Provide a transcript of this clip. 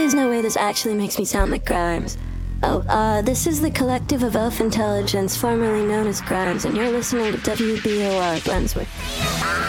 is no way this actually makes me sound like Grimes. This is the Collective of Elf Intelligence, formerly known as Grimes, and you're listening to WBOR Glensworth.